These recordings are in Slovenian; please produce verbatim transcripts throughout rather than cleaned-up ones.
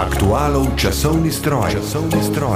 Aktualov časovni stroj. Časovni stroj.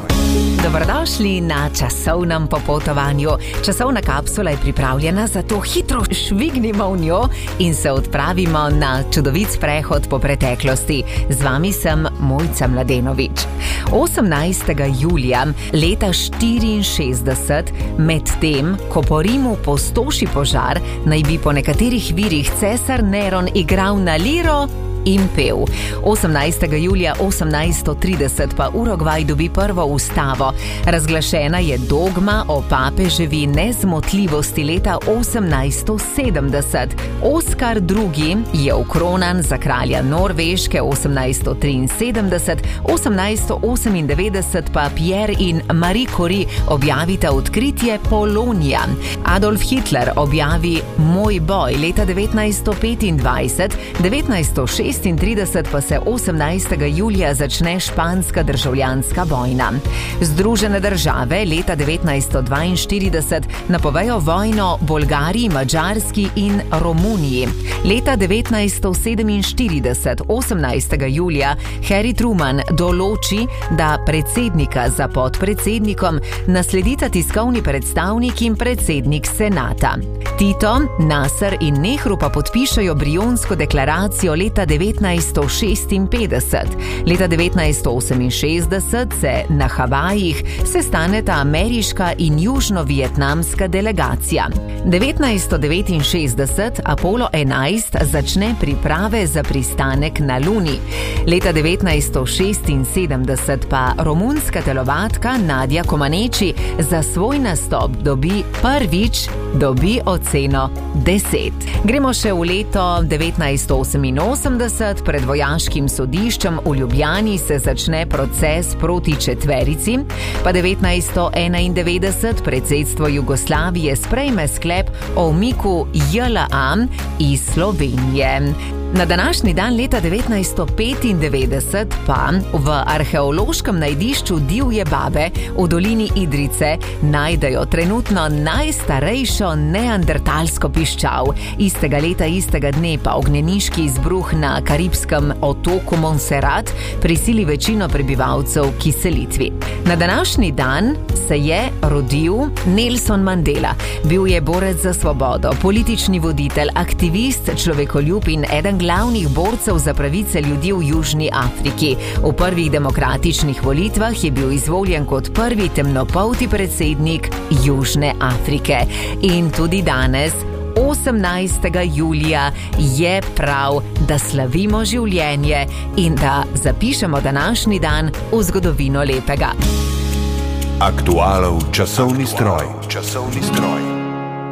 Dobrodošli na časovnem popotovanju. Časovna kapsula je pripravljena, zato hitro švignimo v njo in se odpravimo na čudovit sprehod po preteklosti. Z vami sem Mojca Mladenovič. osemnajstega julija leta štiriinšestdeset, med tem, ko po Rimu postoši požar, naj bi po nekaterih virih cesar Neron igral na liro in pel. osemnajstega julija osemnajststo trideset pa Urugvaj dobi prvo ustavo. Razglašena je dogma o papeževi nezmotljivosti leta osemnajststo sedemdeset. Oskar drugi je okronan za kralja Norveške osemnajststo triinsedemdeset, osemnajststo osemindevetdeset pa Pierre in Marie Curie objavita odkritje polonija. Adolf Hitler objavi Moj boj leta devetnajststo petindvajset, devetnajststo šestintrideset pa se osemnajstega julija začne španska državljanska vojna. Združene države leta devetnajststo dvainštirideset napovejo vojno Bolgariji, Madžarski in Romuniji. Leta devetnajststo sedeminštirideset, osemnajstega julija, Harry Truman določi, da predsednika za podpredsednikom nasledita tiskovni predstavnik in predsednik senata. Tito, Nasser in Nehru pa podpišajo Brionsko deklaracijo leta devetnajststo šestinpetdeset. Leta devetnajststo oseminšestdeset se na Havajih sestaneta ameriška in južno-vietnamska delegacija. devetnajststo devetinšestdeset Apollo enajst začne priprave za pristanek na Luni. Leta devetnajststo šestinsedemdeset pa romunska telovadka Nadia Comaneci za svoj nastop dobi prvič dobi oceno deset. Gremo še v leto devetnajststo oseminosemdeset. Pred vojaškim sodiščem v Ljubljani se začne proces proti četverici, pa devetnajststo enaindevetdeset predsedstvo Jugoslavije sprejme sklep o umiku J L A iz Slovenije. Na današnji dan leta devetnajststo petindevetdeset pa v arheološkem najdišču Divje babe v dolini Idrijce najdejo trenutno najstarejšo neandertalsko piščal. Istega leta, istega dne pa ognjeniški izbruh na karibskem otoku Montserrat prisili večino prebivalcev k izselitvi. Na današnji dan se je rodil Nelson Mandela. Bil je borec za svobodo, politični voditelj, aktivist, človekoljub in eden glavnih borcev za pravice ljudi v Južni Afriki. V prvih demokratičnih volitvah je bil izvoljen kot prvi temnopolti predsednik Južne Afrike. In tudi danes, osemnajstega julija, je prav, da slavimo življenje in da zapišemo današnji dan v zgodovino lepega. Aktualov časovni stroj. Časovni stroj.